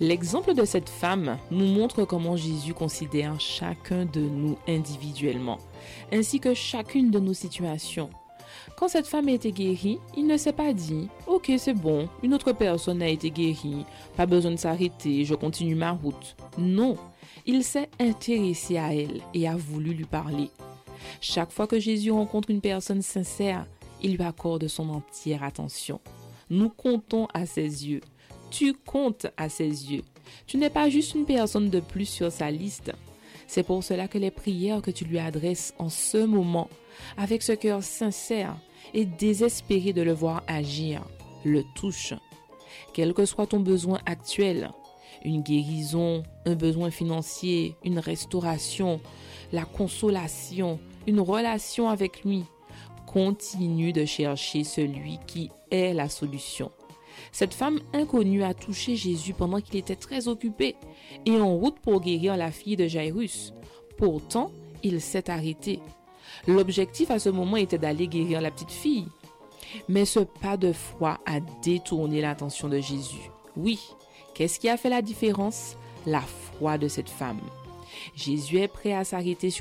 L'exemple de cette femme nous montre comment Jésus considère chacun de nous individuellement, ainsi que chacune de nos situations. Quand cette femme a été guérie, il ne s'est pas dit « Ok, c'est bon, une autre personne a été guérie, pas besoin de s'arrêter, je continue ma route. » Non, il s'est intéressé à elle et a voulu lui parler. Chaque fois que Jésus rencontre une personne sincère, il lui accorde son entière attention. Nous comptons à ses yeux. Tu comptes à ses yeux. Tu n'es pas juste une personne de plus sur sa liste. C'est pour cela que les prières que tu lui adresses en ce moment, avec ce cœur sincère et désespéré de le voir agir, le touchent. Quel que soit ton besoin actuel, une guérison, un besoin financier, une restauration, la consolation, une relation avec lui, continue de chercher celui qui est la solution. Cette femme inconnue a touché Jésus pendant qu'il était très occupé et en route pour guérir la fille de Jairus. Pourtant, il s'est arrêté. L'objectif à ce moment était d'aller guérir la petite fille. Mais ce pas de foi a détourné l'attention de Jésus. Oui, qu'est-ce qui a fait la différence? La foi de cette femme. Jésus est prêt à s'arrêter sur